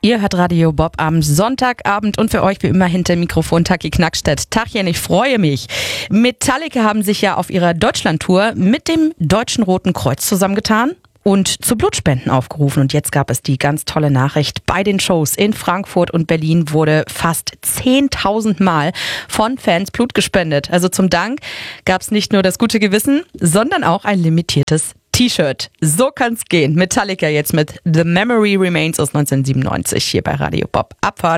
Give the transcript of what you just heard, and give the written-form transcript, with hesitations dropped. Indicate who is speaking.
Speaker 1: Ihr hört Radio Bob am Sonntagabend und für euch wie immer hinter dem Mikrofon Taki Knackstedt. Tachchen, ich freue mich. Metallica haben sich ja auf ihrer Deutschlandtour mit dem Deutschen Roten Kreuz zusammengetan und zu Blutspenden aufgerufen. Und jetzt gab es die ganz tolle Nachricht. Bei den Shows in Frankfurt und Berlin wurde fast 10.000 Mal von Fans Blut gespendet. Also zum Dank gab es nicht nur das gute Gewissen, sondern auch ein limitiertes T-Shirt. So kann's gehen. Metallica jetzt mit The Memory Remains aus 1997 hier bei Radio Bob. Abfahrt.